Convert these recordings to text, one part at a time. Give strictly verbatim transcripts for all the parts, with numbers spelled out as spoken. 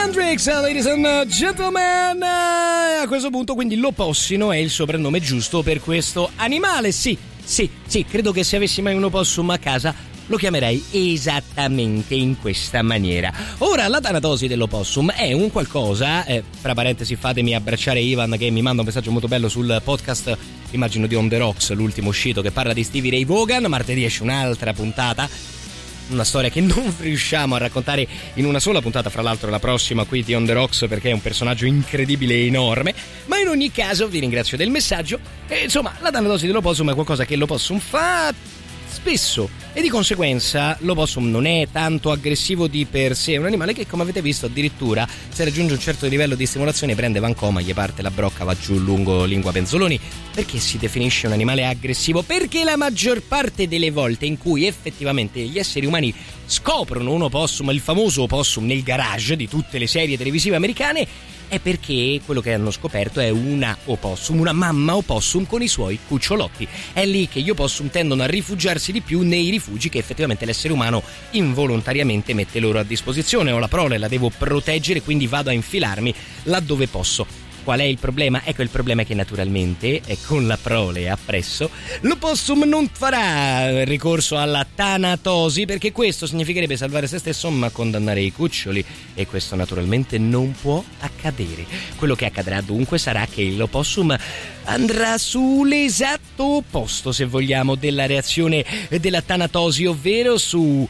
Hendrix, ladies and gentlemen. A questo punto quindi l'opossino è il soprannome giusto per questo animale. Sì, sì, sì, credo che se avessi mai un opossum a casa lo chiamerei esattamente in questa maniera. Ora, la tanatosi dell'opossum è un qualcosa, eh, fra parentesi fatemi abbracciare Ivan che mi manda un messaggio molto bello sul podcast, immagino di On The Rocks, l'ultimo uscito, che parla di Stevie Ray Vaughan. Martedì esce un'altra puntata, una storia che non riusciamo a raccontare in una sola puntata, fra l'altro la prossima qui di On The Rocks, perché è un personaggio incredibile e enorme. Ma in ogni caso vi ringrazio del messaggio. E, insomma, la tanatosi dell'opossum è qualcosa che l'opossum fa spesso e di conseguenza l'opossum non è tanto aggressivo di per sé. È un animale che, come avete visto, addirittura se raggiunge un certo livello di stimolazione prende vancoma, gli parte la brocca, va giù lungo lingua penzoloni. Perché si definisce un animale aggressivo? Perché la maggior parte delle volte in cui effettivamente gli esseri umani scoprono un opossum, il famoso opossum nel garage di tutte le serie televisive americane, è perché quello che hanno scoperto è una opossum, una mamma opossum con i suoi cucciolotti. È lì che gli opossum tendono a rifugiarsi di più nei rifugi che effettivamente l'essere umano involontariamente mette loro a disposizione. Ho la prole, la devo proteggere, quindi vado a infilarmi laddove posso. Qual è il problema? Ecco, il problema è che naturalmente, e con la prole appresso, l'opossum non farà ricorso alla tanatosi, perché questo significherebbe salvare se stesso ma condannare i cuccioli, e questo naturalmente non può accadere. Quello che accadrà dunque sarà che l'opossum andrà sull'esatto opposto, se vogliamo, della reazione della tanatosi, ovvero su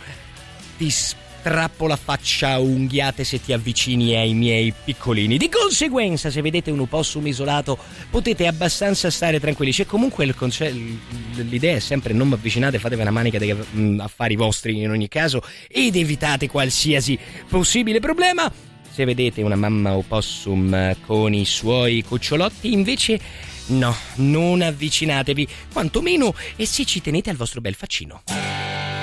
ti strappo la faccia unghiate se ti avvicini ai miei piccolini. Di conseguenza, se vedete un opossum isolato, potete abbastanza stare tranquilli. C'è comunque il conce- l'idea è sempre: non vi avvicinate, fatevi una manica degli affari vostri in ogni caso ed evitate qualsiasi possibile problema. Se vedete una mamma opossum con i suoi cucciolotti, invece no, non avvicinatevi, quantomeno, e se ci tenete al vostro bel faccino.